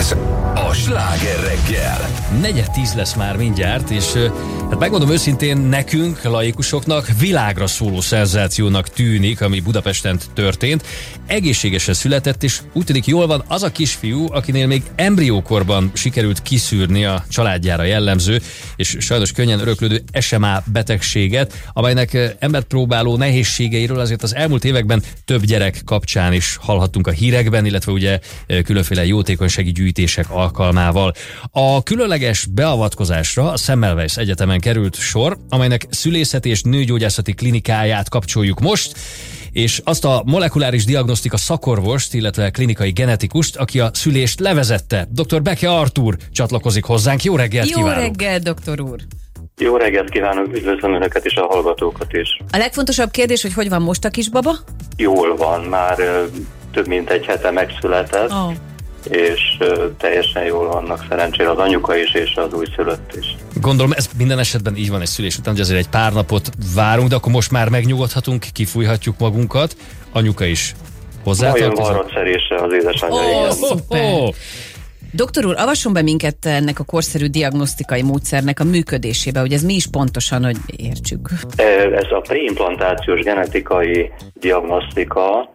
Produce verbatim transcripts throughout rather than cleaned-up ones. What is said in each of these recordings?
Ez a Sláger reggel. Negyed tíz lesz már mindjárt, és hát megmondom őszintén, nekünk, laikusoknak világra szóló szenzációnak tűnik, ami Budapesten történt. Egészségesen született, és úgy tűnik jól van az a kisfiú, akinél még embriókorban sikerült kiszűrni a családjára jellemző, és sajnos könnyen öröklődő es em á betegséget, amelynek embert próbáló nehézségeiről azért az elmúlt években több gyerek kapcsán is hallhattunk a hírekben, illetve ugye különféle jótékonysági gyűjtések alkalmával. A különleges beavatkozásra a Semmelweis Egyetemen került sor, amelynek szülészeti és nőgyógyászati klinikáját kapcsoljuk most, és azt a molekuláris diagnosztika szakorvost, illetve klinikai genetikust, aki a szülést levezette. doktor Beke Artúr csatlakozik hozzánk. Jó reggelt Jó kívánok! Jó reggelt, doktor úr! Jó reggelt kívánok, üdvözlöm Önöket és a hallgatókat is. A legfontosabb kérdés, hogy hogy van most a kisbaba? Jól van, már ö, több mint egy hete megszületett, oh. és ö, teljesen jól vannak szerencsére az anyuka is és az újszülött is. Gondolom ez minden esetben így van egy szülés után, hogy azért egy pár napot várunk, de akkor most már megnyugodhatunk, kifújhatjuk magunkat. Anyuka is hozzátartozik. Ma jön varratszerésre az édesanyja. Oh, szuper! Oh. Doktor úr, avasson be minket ennek a korszerű diagnosztikai módszernek a működésébe, hogy ez mi is pontosan, hogy értsük. Ez a preimplantációs genetikai diagnosztika,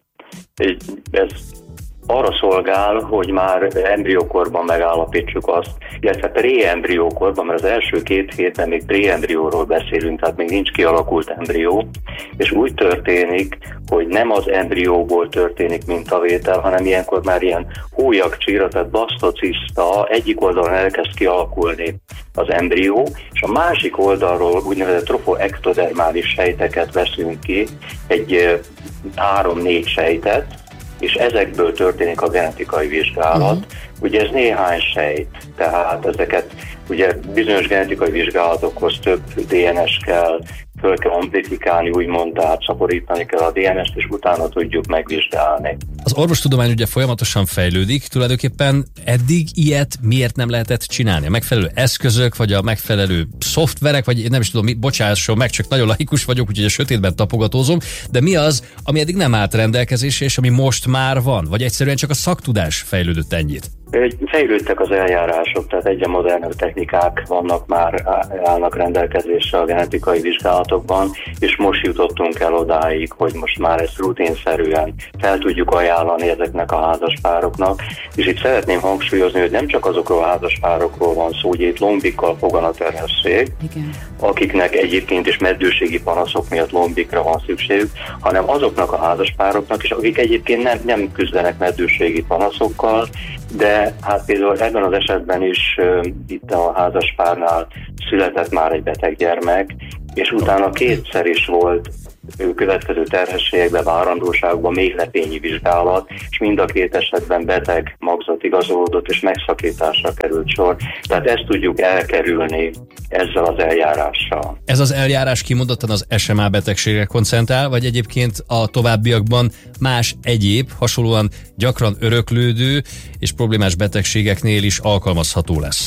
ez arra szolgál, hogy már embriókorban megállapítsuk azt, illetve pré-embriókorban, mert az első két hétben még pré-embrióról beszélünk, tehát még nincs kialakult embrió, és úgy történik, hogy nem az embrióból történik mintavétel, hanem ilyenkor már ilyen hólyagcsíra, tehát basztociszta, egyik oldalon elkezd kialakulni az embrió, és a másik oldalról úgynevezett trofoektodermális sejteket veszünk ki, egy három-négy sejtet, és ezekből történik a genetikai vizsgálat. Uh-huh. Ugye ez néhány sejt, tehát ezeket ugye bizonyos genetikai vizsgálatokhoz több dé en es kell, föl kell amplifikálni, úgymond, tehát szaporítani kell a dé en est, és utána tudjuk megvizsgálni. Az orvostudomány ugye folyamatosan fejlődik, tulajdonképpen eddig ilyet miért nem lehetett csinálni? A megfelelő eszközök, vagy a megfelelő szoftverek, vagy én nem is tudom, mi, bocsásson meg, csak nagyon laikus vagyok, úgyhogy a sötétben tapogatózom, de mi az, ami eddig nem állt rendelkezésre, és ami most már van? Vagy egyszerűen csak a szaktudás fejlődött ennyit? Fejlődtek az eljárások, tehát egyre modernebb technikák vannak már, állnak rendelkezésre a genetikai vizsgálatokban, és most jutottunk el odáig, hogy most már ezt rutinszerűen fel tudjuk ajánlani ezeknek a házaspároknak, és itt szeretném hangsúlyozni, hogy nem csak azokról a házaspárokról van szó, hogy itt lombikkal foganatterhesség, akiknek egyébként is meddőségi panaszok miatt lombikra van szükségük, hanem azoknak a házaspároknak is, akik egyébként nem, nem küzdenek meddőségi panaszokkal, de hát például ebben az esetben is uh, itt a házaspárnál született már egy beteg gyermek, és utána kétszer is volt következő terhességekben, várandóságban méhlepényi vizsgálat, és mind a két esetben beteg magzat igazolódott, és megszakításra került sor. Tehát ezt tudjuk elkerülni ezzel az eljárással. Ez az eljárás kimondottan az es em á betegségre koncentrál, vagy egyébként a továbbiakban más egyéb, hasonlóan gyakran öröklődő és problémás betegségeknél is alkalmazható lesz?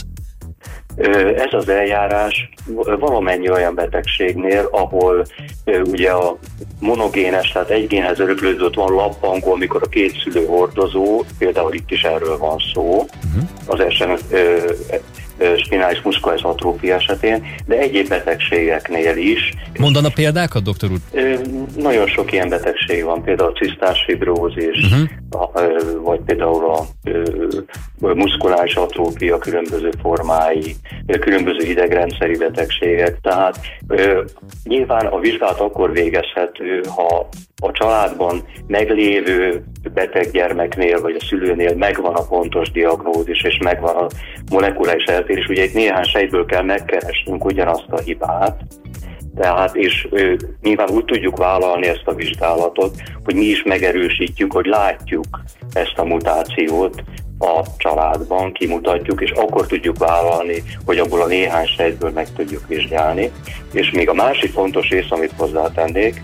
Ez az eljárás valamennyi olyan betegségnél, ahol ugye a monogénes, tehát egy génhez öröklődött van lappangó, amikor a két szülő hordozó, például itt is erről van szó, uh-huh. az es em spinalis musculis atrófia esetén, de egyéb betegségeknél is. Mondana példákat, doktor úr? Nagyon sok ilyen betegség van, például a cisztás fibrózis, uh-huh. vagy például a muszkuláris atrófia különböző formái, különböző idegrendszeri betegségek. Tehát nyilván a vizsgálat akkor végezhető, ha a családban meglévő beteg gyermeknél vagy a szülőnél megvan a pontos diagnózis, és megvan a molekuláris eltérés. Ugye itt néhány sejtből kell megkeresnünk ugyanazt a hibát, tehát és ő, nyilván úgy tudjuk vállalni ezt a vizsgálatot, hogy mi is megerősítjük, hogy látjuk ezt a mutációt a családban, kimutatjuk, és akkor tudjuk vállalni, hogy abból a néhány sejtből meg tudjuk vizsgálni. És még a másik fontos rész, amit hozzátennék,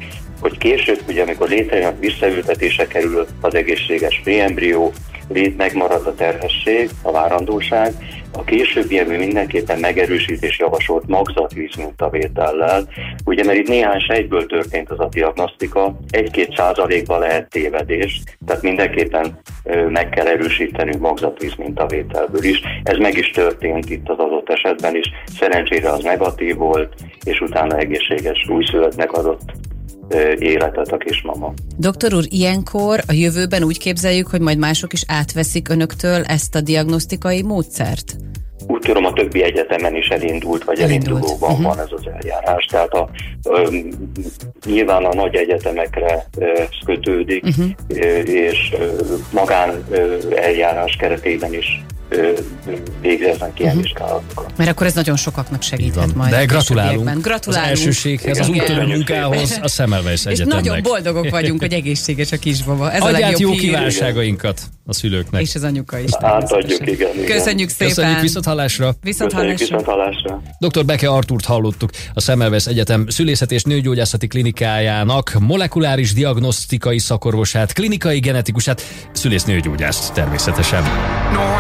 hogy később, ugye amikor létrejön, visszaültetése kerül az egészséges préembrió, lét megmarad a terhesség, a várandóság, a későbbiekben mindenképpen megerősítés javasolt magzatvíz mintavétellel, ugye mert itt néhány sejtből történt az a diagnosztika, egy-két százalékban lehet tévedés, tehát mindenképpen ö, meg kell erősítenünk magzatvíz mintavételből is. Ez meg is történt itt az adott esetben is, szerencsére az negatív volt, és utána egészséges újszülöttnek adott életet a kismama. Doktor úr, ilyenkor a jövőben úgy képzeljük, hogy majd mások is átveszik önöktől ezt a diagnosztikai módszert? Úgy tudom, a többi egyetemen is elindult, vagy elindult. elindulóban uh-huh. van ez az eljárás. Tehát a, ö, nyilván a nagy egyetemekre ö, kötődik, uh-huh. ö, és ö, magán ö, eljárás keretében is végeznek ilyen uh-huh. vizsgálatokat. Mert akkor ez nagyon sokaknak segíthet majd. De gratulálunk, gratulálunk az elsőséghez, az úttörő munkához, a Semmelweis Egyetemnek. És nagyon boldogok vagyunk, hogy egészséges a kisbaba. Ez adját a legjobb jó hír. kívánságainkat a szülőknek. És az anyuka is. Átadjuk, igen, igen. Köszönjük szépen. Köszönjük, viszonthallásra. Viszonthallásra. Viszonthallásra. doktor Beke Artúrt hallottuk, a Semmelweis Egyetem szülészeti és nőgyógyászati klinikájának molekuláris diagnosztikai szakorvosát, klinikai genetikusát, szülésznőgyógyászt természetesen.